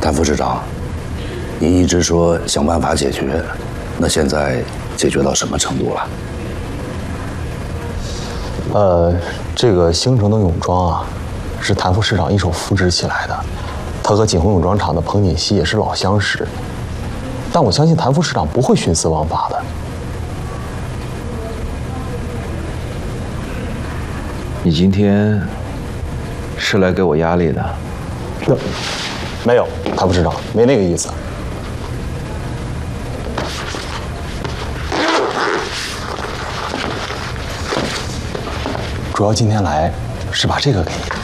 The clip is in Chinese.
谭副市长，您一直说想办法解决，那现在解决到什么程度了？ 这个星城的泳装啊，是谭副市长一手扶植起来的，他和锦宏泳装厂的彭锦熙也是老相识。但我相信谭副市长不会徇私枉法的。 你今天是来给我压力的？ 没有，谭副市长没那个意思。主要今天来是把这个给你看。